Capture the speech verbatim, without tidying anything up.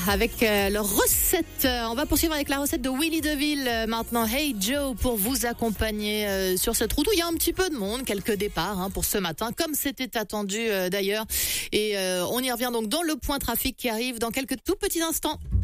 Avec euh, leur recette. Euh, on va poursuivre avec la recette de Willy DeVille. Euh, maintenant, Hey Joe, pour vous accompagner euh, sur cette route où il y a un petit peu de monde, quelques départs hein, pour ce matin, comme c'était attendu euh, d'ailleurs. Et euh, on y revient donc dans le point trafic qui arrive dans quelques tout petits instants.